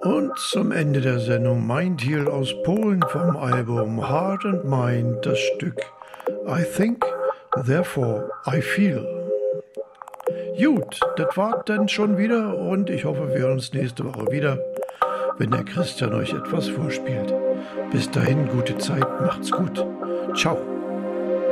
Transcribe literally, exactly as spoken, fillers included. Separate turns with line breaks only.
Und zum Ende der Sendung Mind Heal aus Polen vom Album Heart and Mind, das Stück I Think, Therefore I Feel. Gut, das war dann schon wieder und ich hoffe, wir hören uns nächste Woche wieder, wenn der Christian euch etwas vorspielt. Bis dahin, gute Zeit, macht's gut. Ciao.